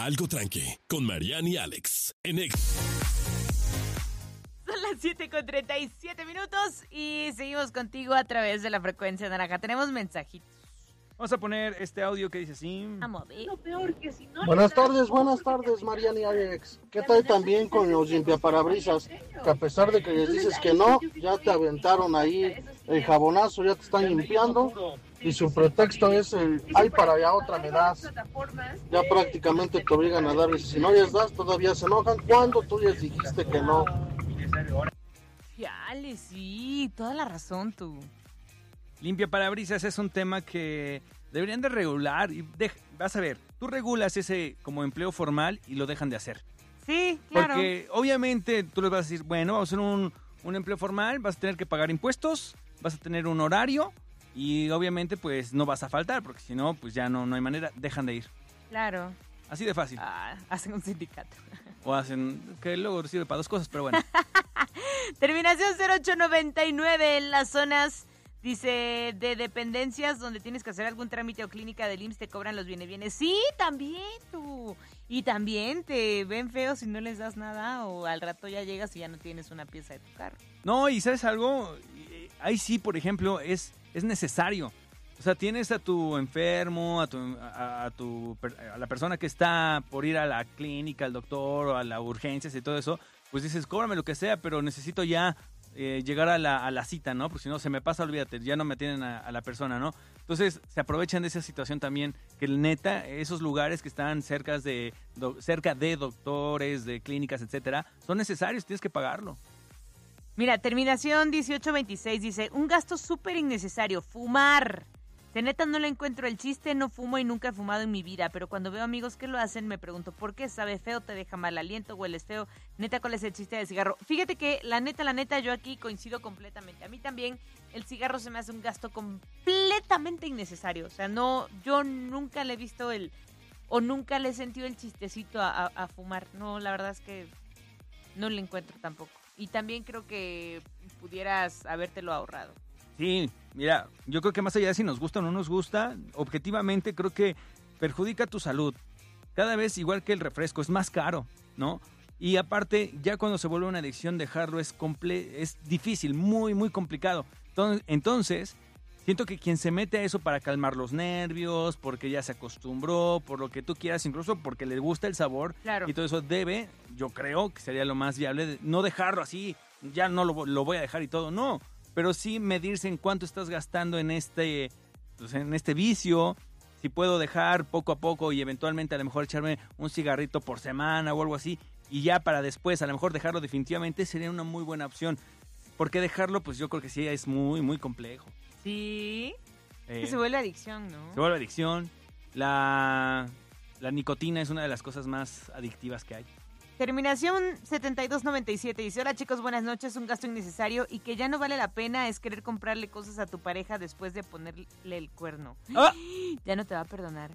Algo Tranqui, con Mariana y Alex, en Son las 7:37 y seguimos contigo a través de la frecuencia naranja. Tenemos mensajitos. Vamos a poner este audio que dice así. Vamos a ver. Buenas tardes, Mariana y Alex. ¿Qué tal también con los limpiaparabrisas? Que a pesar de que les dices que no, ya te aventaron ahí el jabonazo, ya te están limpiando. Y su pretexto es el, ay, para allá otra me das. Ya prácticamente te obligan a darles. Si no les das, todavía se enojan cuando tú les dijiste que no. Fiale, sí, toda la razón tú. Limpia parabrisas es un tema que deberían de regular. Y vas a ver, tú regulas ese como empleo formal y lo dejan de hacer. Sí, claro. Porque obviamente tú les vas a decir, bueno, vamos a hacer un empleo formal, vas a tener que pagar impuestos, vas a tener un horario y obviamente pues no vas a faltar, porque si no, pues ya no hay manera, dejan de ir. Claro. Así de fácil. Hacen un sindicato. O hacen, que luego sirve para dos cosas, pero bueno. Terminación 0899 en las zonas, dice, de dependencias donde tienes que hacer algún trámite o clínica del IMSS te cobran los bienes. Sí, también tú. Y también te ven feo si no les das nada o al rato ya llegas y ya no tienes una pieza de tu carro. No, y ¿sabes algo? Ahí sí, por ejemplo, es necesario. O sea, tienes a tu enfermo, a la persona que está por ir a la clínica, al doctor o a las urgencias y todo eso, pues dices, cóbrame lo que sea, pero necesito ya llegar a la cita, ¿no? Porque si no, se me pasa, olvídate, ya no me atienden a la persona, ¿no? Entonces, se aprovechan de esa situación también, que neta, esos lugares que están cerca de doctores, de clínicas, etcétera, son necesarios, tienes que pagarlo. Mira, terminación 1826 dice, un gasto súper innecesario, fumar. De neta no le encuentro el chiste, no fumo y nunca he fumado en mi vida, pero cuando veo amigos que lo hacen me pregunto, ¿por qué? ¿Sabe feo? ¿Te deja mal aliento? ¿Hueles feo? Neta, ¿cuál es el chiste del cigarro? Fíjate que la neta, yo aquí coincido completamente. A mí también el cigarro se me hace un gasto completamente innecesario. O sea, no, yo nunca le he visto nunca le he sentido el chistecito a fumar. No, la verdad es que no le encuentro tampoco. Y también creo que pudieras habértelo ahorrado. Sí, mira, yo creo que más allá de si nos gusta o no nos gusta, objetivamente creo que perjudica tu salud. Cada vez, igual que el refresco, es más caro, ¿no? Y aparte, ya cuando se vuelve una adicción, dejarlo es difícil, muy, muy complicado. Entonces, siento que quien se mete a eso para calmar los nervios, porque ya se acostumbró, por lo que tú quieras, incluso porque le gusta el sabor, claro, y todo eso yo creo que sería lo más viable, de no dejarlo así, ya no lo voy a dejar y todo, no. Pero sí medirse en cuánto estás gastando en este vicio, si puedo dejar poco a poco y eventualmente a lo mejor echarme un cigarrito por semana o algo así, y ya para después a lo mejor dejarlo definitivamente sería una muy buena opción. Porque dejarlo, pues yo creo que sí es muy, muy complejo. Sí, que se vuelve adicción, ¿no? Se vuelve adicción. La nicotina es una de las cosas más adictivas que hay. Terminación 7297 dice, hola chicos, buenas noches, un gasto innecesario y que ya no vale la pena es querer comprarle cosas a tu pareja después de ponerle el cuerno. ¡Ah! Ya no te va a perdonar.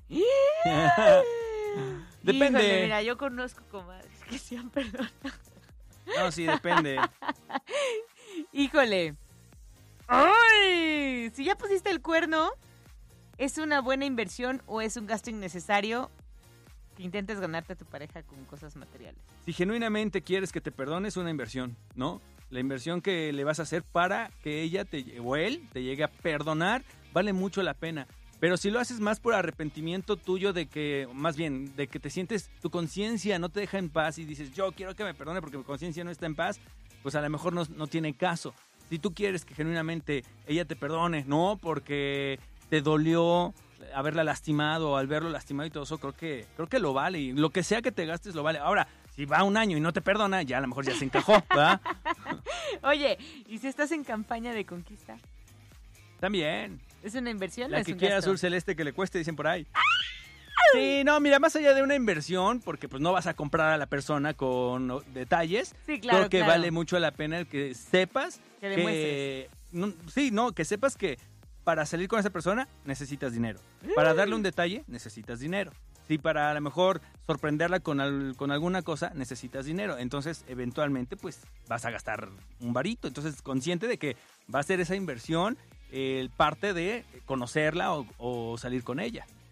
Depende. Híjole, mira, yo conozco comadres que se han perdonado. No, sí, depende. Híjole. ¡Ay! Si ya pusiste el cuerno, ¿es una buena inversión o es un gasto innecesario que intentes ganarte a tu pareja con cosas materiales? Si genuinamente quieres que te perdone, es una inversión, ¿no? La inversión que le vas a hacer para que ella o él te llegue a perdonar vale mucho la pena. Pero si lo haces más por arrepentimiento tuyo de que te sientes, tu conciencia no te deja en paz y dices, yo quiero que me perdone porque mi conciencia no está en paz, pues a lo mejor no tiene caso. Si tú quieres que genuinamente ella te perdone, no porque te dolió haberla lastimado o al verlo lastimado y todo eso, creo que lo vale. Y lo que sea que te gastes lo vale. Ahora, si va un año y no te perdona, ya a lo mejor ya se encajó, ¿verdad? Oye, ¿y si estás en campaña de conquista? También. ¿Es una inversión o la es que un quiera gasto? azul celeste que le cueste, dicen por ahí. Sí, no, mira, más allá de una inversión, porque pues no vas a comprar a la persona con detalles, sí, claro, creo que vale mucho la pena el que sepas que demuestres. Que sepas que para salir con esa persona necesitas dinero. Para darle un detalle necesitas dinero. Si para a lo mejor sorprenderla con alguna cosa necesitas dinero. Entonces, eventualmente, pues vas a gastar un varito. Entonces, consciente de que va a ser esa inversión parte de conocerla o salir con ella.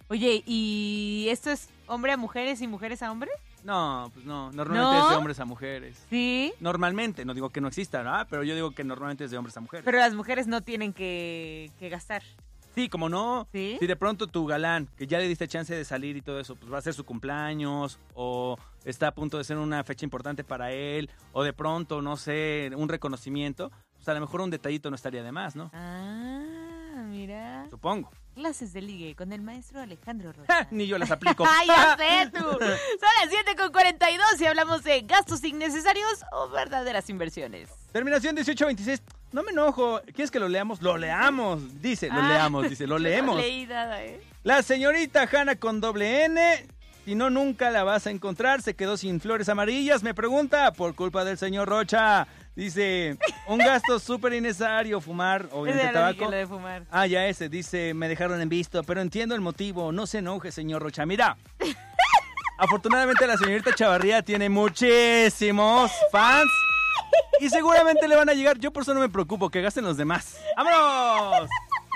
Oye, ¿y esto es hombre a mujeres y mujeres a hombres? No, pues no. Normalmente ¿No? es de hombres a mujeres. Sí. Normalmente, no digo que no exista, ¿no? Pero yo digo que normalmente es de hombres a mujeres. Pero las mujeres no tienen que gastar. Sí, como no. ¿Sí? Si de pronto tu galán, que ya le diste chance de salir y todo eso, pues va a ser su cumpleaños, o está a punto de ser una fecha importante para él, o de pronto, no sé, un reconocimiento, pues a lo mejor un detallito no estaría de más, ¿no? Ah, mira. Supongo. Clases de ligue con el maestro Alejandro Rocha. Ni yo las aplico. ¡Ay, ya sé tú! Son las 7:42 y hablamos de gastos innecesarios o verdaderas inversiones. Terminación 1826. No me enojo. ¿Quieres que lo leamos? Lo leamos. Dice, lo leamos, dice, lo yo leemos. No leí nada, ¿eh? La señorita Hanna con doble N, si no, nunca la vas a encontrar. Se quedó sin flores amarillas. Me pregunta, por culpa del señor Rocha. Dice, un gasto súper innecesario, fumar, obviamente Ese ya lo tabaco. dije, lo de fumar. Ah, ya ese, dice, me dejaron en visto, pero entiendo el motivo. No se enoje, señor Rocha. Mira, afortunadamente la señorita Chavarría tiene muchísimos fans. Y seguramente le van a llegar. Yo por eso no me preocupo, que gasten los demás. ¡Vámonos!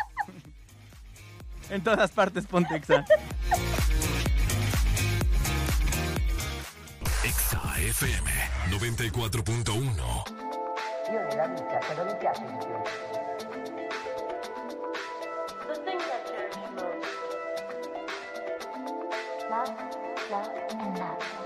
En todas partes, Pontexa. Exa FM 94.1. Io nella vita cosa mi piace di più? The thing that cherish most. Love, love, and love.